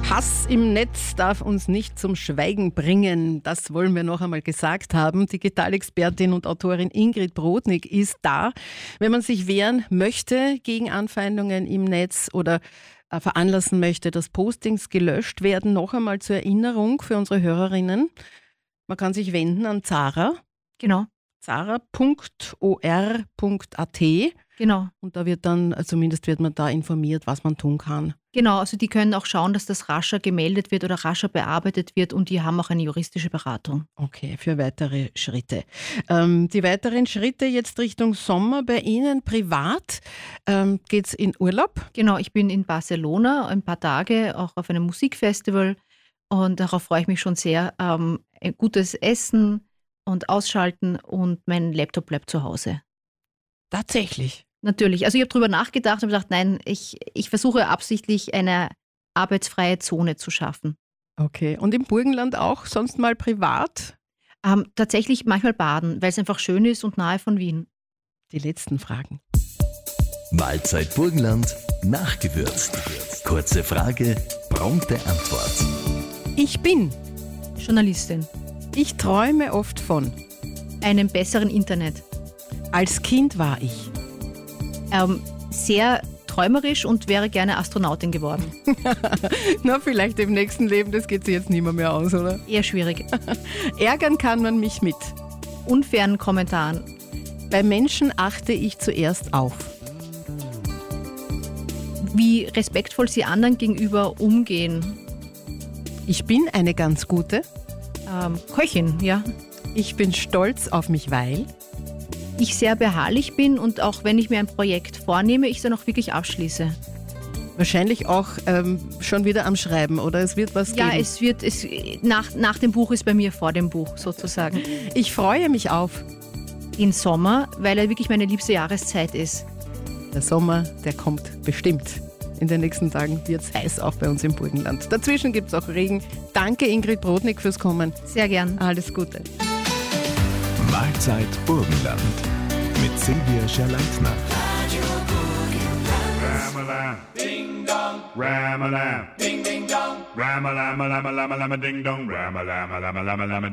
Hass im Netz darf uns nicht zum Schweigen bringen. Das wollen wir noch einmal gesagt haben. Digitalexpertin und Autorin Ingrid Brodnik ist da. Wenn man sich wehren möchte gegen Anfeindungen im Netz oder veranlassen möchte, dass Postings gelöscht werden, noch einmal zur Erinnerung für unsere Hörerinnen. Man kann sich wenden an Zara. Genau. Zara.or.at. Genau. Und da wird dann, zumindest wird man da informiert, was man tun kann. Genau, also die können auch schauen, dass das rascher gemeldet wird oder rascher bearbeitet wird und die haben auch eine juristische Beratung. Okay, für weitere Schritte. Die weiteren Schritte jetzt Richtung Sommer bei Ihnen privat. Geht's in Urlaub? Genau, ich bin in Barcelona ein paar Tage, auch auf einem Musikfestival und darauf freue ich mich schon sehr. Ein gutes Essen und Ausschalten und mein Laptop bleibt zu Hause. Tatsächlich? Natürlich. Also ich habe darüber nachgedacht und gedacht, nein, ich versuche absichtlich eine arbeitsfreie Zone zu schaffen. Okay. Und im Burgenland auch sonst mal privat? Tatsächlich manchmal baden, weil es einfach schön ist und nahe von Wien. Die letzten Fragen. Mahlzeit Burgenland, nachgewürzt. Kurze Frage, prompte Antwort. Ich bin. Journalistin. Ich träume oft von. Einem besseren Internet. Als Kind war ich. Sehr träumerisch und wäre gerne Astronautin geworden. Na, vielleicht im nächsten Leben, das geht sich jetzt nicht mehr aus, oder? Eher schwierig. Ärgern kann man mich mit unfairen Kommentaren. Bei Menschen achte ich zuerst auf. Wie respektvoll sie anderen gegenüber umgehen. Ich bin eine ganz gute Köchin, ja. Ich bin stolz auf mich, weil ich sehr beharrlich bin und auch wenn ich mir ein Projekt vornehme, ich es dann auch wirklich abschließe. Wahrscheinlich auch schon wieder am Schreiben, oder es wird was geben? Ja, nach dem Buch ist bei mir vor dem Buch sozusagen. Ich freue mich auf den Sommer, weil er wirklich meine liebste Jahreszeit ist. Der Sommer, der kommt bestimmt. In den nächsten Tagen wird es heiß, auch bei uns im Burgenland. Dazwischen gibt es auch Regen. Danke Ingrid Brodnik fürs Kommen. Sehr gern. Alles Gute. Mahlzeit Burgenland mit Silvia Scherleitner. Ram-a-lam, ding dong, ram-a-lam, ding ding dong, ram-a-lam, lam-a-lam, lam-a-ding dong, ram-a-lam, lam-a-lam, lam-a